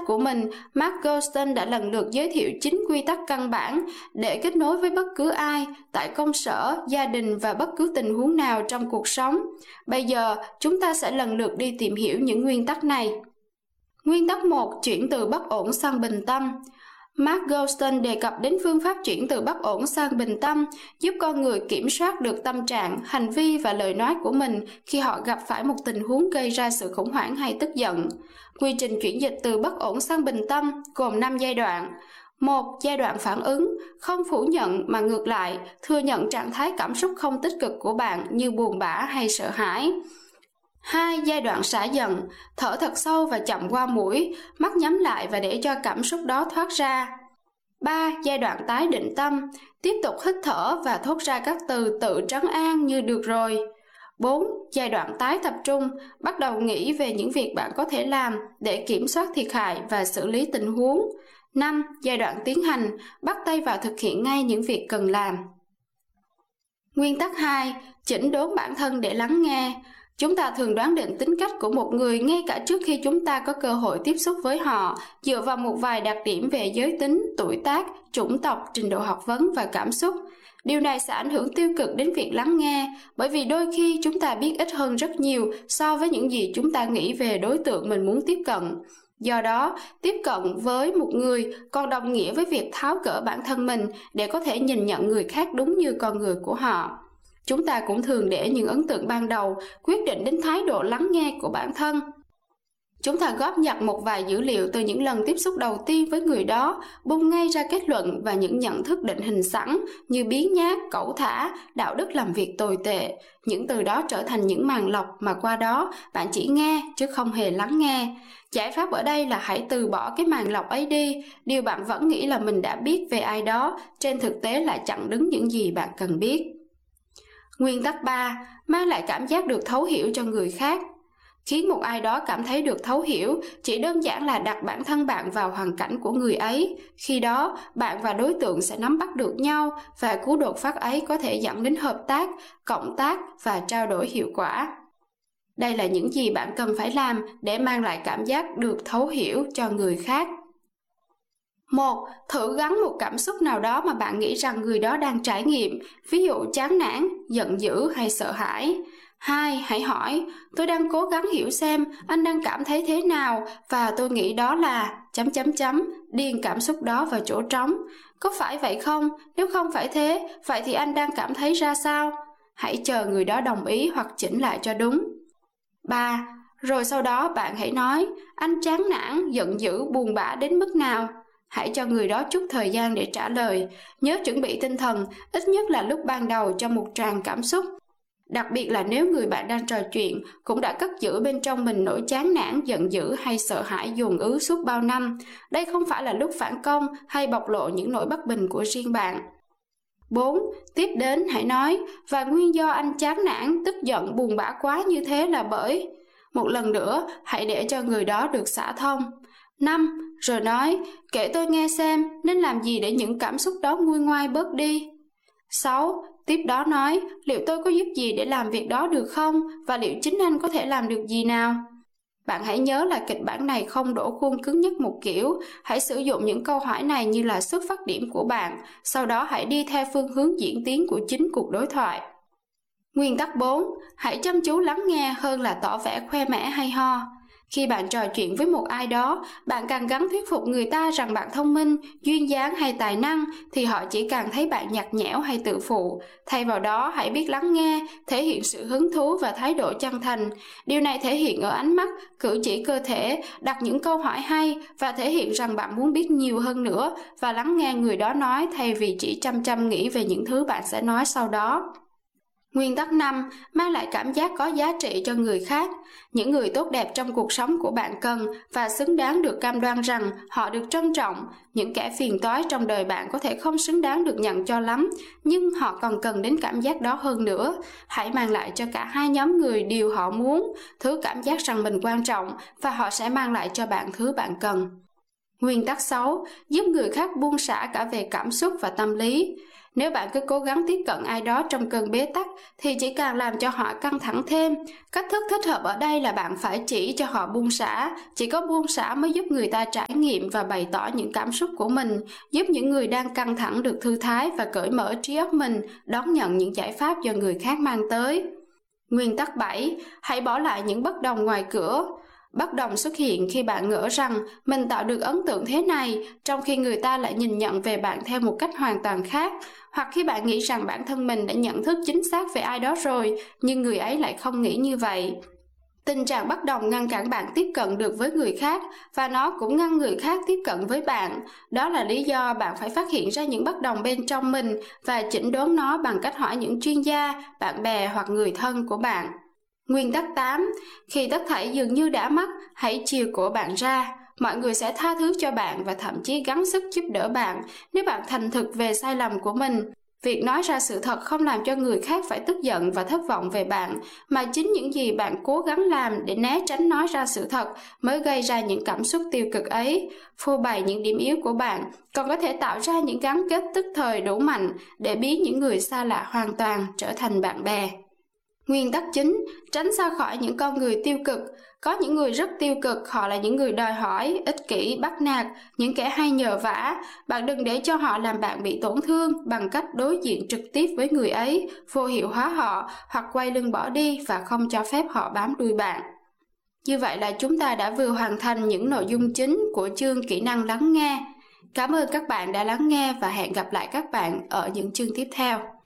của mình, Mark Goldstein đã lần lượt giới thiệu 9 quy tắc căn bản để kết nối với bất cứ ai, tại công sở, gia đình và bất cứ tình huống nào trong cuộc sống. Bây giờ, chúng ta sẽ lần lượt đi tìm hiểu những nguyên tắc này. Nguyên tắc 1. Chuyển từ bất ổn sang bình tâm. Mark Goldstein đề cập đến phương pháp chuyển từ bất ổn sang bình tâm, giúp con người kiểm soát được tâm trạng, hành vi và lời nói của mình khi họ gặp phải một tình huống gây ra sự khủng hoảng hay tức giận. Quy trình chuyển dịch từ bất ổn sang bình tâm gồm 5 giai đoạn. 1. Giai đoạn phản ứng, không phủ nhận mà ngược lại, thừa nhận trạng thái cảm xúc không tích cực của bạn như buồn bã hay sợ hãi. 2. Giai đoạn xả giận, thở thật sâu và chậm qua mũi, mắt nhắm lại và để cho cảm xúc đó thoát ra. 3. Giai đoạn tái định tâm, tiếp tục hít thở và thốt ra các từ tự trấn an như được rồi. 4. Giai đoạn tái tập trung, bắt đầu nghĩ về những việc bạn có thể làm để kiểm soát thiệt hại và xử lý tình huống. 5. Giai đoạn tiến hành, bắt tay vào thực hiện ngay những việc cần làm. Nguyên tắc 2. Chỉnh đốn bản thân để lắng nghe. Chúng ta thường đoán định tính cách của một người ngay cả trước khi chúng ta có cơ hội tiếp xúc với họ, dựa vào một vài đặc điểm về giới tính, tuổi tác, chủng tộc, trình độ học vấn và cảm xúc. Điều này sẽ ảnh hưởng tiêu cực đến việc lắng nghe, bởi vì đôi khi chúng ta biết ít hơn rất nhiều so với những gì chúng ta nghĩ về đối tượng mình muốn tiếp cận. Do đó, tiếp cận với một người còn đồng nghĩa với việc tháo gỡ bản thân mình để có thể nhìn nhận người khác đúng như con người của họ. Chúng ta cũng thường để những ấn tượng ban đầu quyết định đến thái độ lắng nghe của bản thân. Chúng ta góp nhặt một vài dữ liệu từ những lần tiếp xúc đầu tiên với người đó, bung ngay ra kết luận và những nhận thức định hình sẵn như biếng nhác, cẩu thả, đạo đức làm việc tồi tệ. Những từ đó trở thành những màng lọc mà qua đó bạn chỉ nghe chứ không hề lắng nghe. Giải pháp ở đây là hãy từ bỏ cái màng lọc ấy đi. Điều bạn vẫn nghĩ là mình đã biết về ai đó, trên thực tế lại chặn đứng những gì bạn cần biết. Nguyên tắc 3. Mang lại cảm giác được thấu hiểu cho người khác. Khiến một ai đó cảm thấy được thấu hiểu chỉ đơn giản là đặt bản thân bạn vào hoàn cảnh của người ấy. Khi đó, bạn và đối tượng sẽ nắm bắt được nhau và cú đột phát ấy có thể dẫn đến hợp tác, cộng tác và trao đổi hiệu quả. Đây là những gì bạn cần phải làm để mang lại cảm giác được thấu hiểu cho người khác. 1. Thử gắn một cảm xúc nào đó mà bạn nghĩ rằng người đó đang trải nghiệm, ví dụ chán nản, giận dữ hay sợ hãi. 2. Hãy hỏi, tôi đang cố gắng hiểu xem anh đang cảm thấy thế nào và tôi nghĩ đó là... điền cảm xúc đó vào chỗ trống. Có phải vậy không? Nếu không phải thế, vậy thì anh đang cảm thấy ra sao? Hãy chờ người đó đồng ý hoặc chỉnh lại cho đúng. 3. Rồi sau đó bạn hãy nói, anh chán nản, giận dữ, buồn bã đến mức nào? Hãy cho người đó chút thời gian để trả lời. Nhớ chuẩn bị tinh thần, ít nhất là lúc ban đầu cho một tràng cảm xúc. Đặc biệt là nếu người bạn đang trò chuyện cũng đã cất giữ bên trong mình nỗi chán nản, giận dữ hay sợ hãi dồn ứ suốt bao năm. Đây không phải là lúc phản công hay bộc lộ những nỗi bất bình của riêng bạn. 4. Tiếp đến hãy nói, và nguyên do anh chán nản, tức giận, buồn bã quá như thế là bởi... Một lần nữa, hãy để cho người đó được xả thông. 5. Rồi nói, kể tôi nghe xem nên làm gì để những cảm xúc đó nguôi ngoai bớt đi. 6. Tiếp đó nói, liệu tôi có giúp gì để làm việc đó được không? Và liệu chính anh có thể làm được gì nào? Bạn hãy nhớ là kịch bản này không đổ khuôn cứng nhắc một kiểu. Hãy sử dụng những câu hỏi này như là xuất phát điểm của bạn. Sau đó hãy đi theo phương hướng diễn tiến của chính cuộc đối thoại. Nguyên tắc 4. Hãy chăm chú lắng nghe hơn là tỏ vẻ khoe mẽ hay ho. Khi bạn trò chuyện với một ai đó, bạn càng gắng thuyết phục người ta rằng bạn thông minh, duyên dáng hay tài năng, thì họ chỉ càng thấy bạn nhạt nhẽo hay tự phụ. Thay vào đó, hãy biết lắng nghe, thể hiện sự hứng thú và thái độ chân thành. Điều này thể hiện ở ánh mắt, cử chỉ cơ thể, đặt những câu hỏi hay và thể hiện rằng bạn muốn biết nhiều hơn nữa và lắng nghe người đó nói thay vì chỉ chăm nghĩ về những thứ bạn sẽ nói sau đó. Nguyên tắc 5. Mang lại cảm giác có giá trị cho người khác. Những người tốt đẹp trong cuộc sống của bạn cần và xứng đáng được cam đoan rằng họ được trân trọng. Những kẻ phiền toái trong đời bạn có thể không xứng đáng được nhận cho lắm, nhưng họ còn cần đến cảm giác đó hơn nữa. Hãy mang lại cho cả hai nhóm người điều họ muốn, thứ cảm giác rằng mình quan trọng, và họ sẽ mang lại cho bạn thứ bạn cần. Nguyên tắc 6. Giúp người khác buông xả cả về cảm xúc và tâm lý. Nếu bạn cứ cố gắng tiếp cận ai đó trong cơn bế tắc thì chỉ càng làm cho họ căng thẳng thêm. Cách thức thích hợp ở đây là bạn phải chỉ cho họ buông xả. Chỉ có buông xả mới giúp người ta trải nghiệm và bày tỏ những cảm xúc của mình, giúp những người đang căng thẳng được thư thái và cởi mở trí óc mình đón nhận những giải pháp do người khác mang tới. Nguyên tắc 7. Hãy bỏ lại những bất đồng ngoài cửa. Bất đồng xuất hiện khi bạn ngỡ rằng mình tạo được ấn tượng thế này, trong khi người ta lại nhìn nhận về bạn theo một cách hoàn toàn khác, hoặc khi bạn nghĩ rằng bản thân mình đã nhận thức chính xác về ai đó rồi, nhưng người ấy lại không nghĩ như vậy. Tình trạng bất đồng ngăn cản bạn tiếp cận được với người khác, và nó cũng ngăn người khác tiếp cận với bạn. Đó là lý do bạn phải phát hiện ra những bất đồng bên trong mình và chỉnh đốn nó bằng cách hỏi những chuyên gia, bạn bè hoặc người thân của bạn. Nguyên tắc 8. Khi tất thảy dường như đã mất, hãy chìa cổ bạn ra. Mọi người sẽ tha thứ cho bạn và thậm chí gắng sức giúp đỡ bạn nếu bạn thành thực về sai lầm của mình. Việc nói ra sự thật không làm cho người khác phải tức giận và thất vọng về bạn, mà chính những gì bạn cố gắng làm để né tránh nói ra sự thật mới gây ra những cảm xúc tiêu cực ấy. Phô bày những điểm yếu của bạn còn có thể tạo ra những gắn kết tức thời đủ mạnh để biến những người xa lạ hoàn toàn trở thành bạn bè. Nguyên tắc 9. Tránh xa khỏi những con người tiêu cực. Có những người rất tiêu cực, họ là những người đòi hỏi, ích kỷ, bắt nạt, những kẻ hay nhờ vả. Bạn đừng để cho họ làm bạn bị tổn thương bằng cách đối diện trực tiếp với người ấy, vô hiệu hóa họ hoặc quay lưng bỏ đi và không cho phép họ bám đuôi bạn. Như vậy là chúng ta đã vừa hoàn thành những nội dung chính của chương kỹ năng lắng nghe. Cảm ơn các bạn đã lắng nghe và hẹn gặp lại các bạn ở những chương tiếp theo.